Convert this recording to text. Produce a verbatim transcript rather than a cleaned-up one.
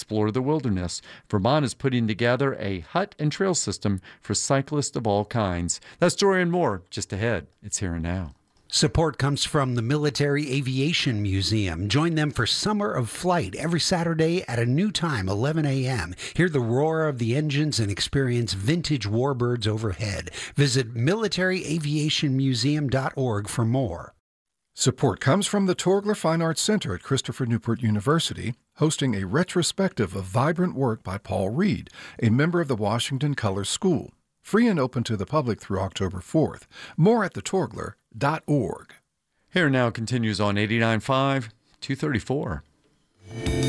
explore the wilderness. Vermont is putting together a hut and trail system for cyclists of all kinds. That story and more just ahead. It's Here and Now. Support comes from the Military Aviation Museum. Join them for Summer of Flight every Saturday at a new time, eleven a.m. Hear the roar of the engines and experience vintage warbirds overhead. Visit military aviation museum dot org for more. Support comes from the Torgler Fine Arts Center at Christopher Newport University, hosting a retrospective of vibrant work by Paul Reed, a member of the Washington Color School. Free and open to the public through October fourth. More at the torgler dot org. Here Now continues on eighty-nine point five, two thirty-four.